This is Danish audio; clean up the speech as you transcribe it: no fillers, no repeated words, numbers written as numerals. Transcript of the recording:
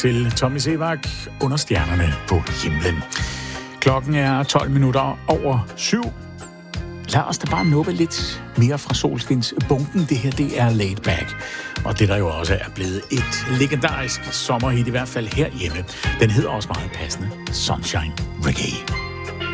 til Tommy Sevak under stjernerne på himlen. Klokken er 12 minutter over 7. Lad os da bare nuppe lidt mere fra solskinsbunken. Det her, det er Laid Back. Og det der jo også er blevet et legendarisk sommerhit, i hvert fald herhjemme. Den hedder også meget passende Sunshine Reggae.